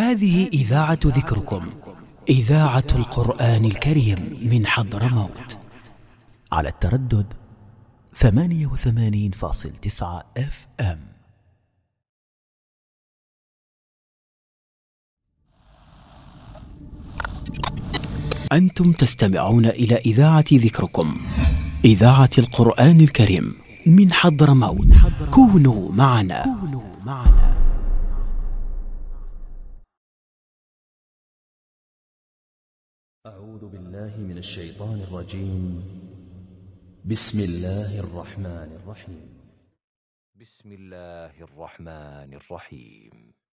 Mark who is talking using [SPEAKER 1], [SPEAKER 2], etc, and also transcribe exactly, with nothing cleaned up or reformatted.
[SPEAKER 1] هذه إذاعة ذكركم، إذاعة القرآن الكريم من حضرموت، على التردد ثمانية وثمانين فاصل تسعة اف ام. أنتم تستمعون إلى إذاعة ذكركم، إذاعة القرآن الكريم من حضرموت. كونوا معنا, كونوا معنا.
[SPEAKER 2] أعوذ بالله من الشيطان الرجيم. بسم الله الرحمن الرحيم.
[SPEAKER 3] بسم الله الرحمن الرحيم.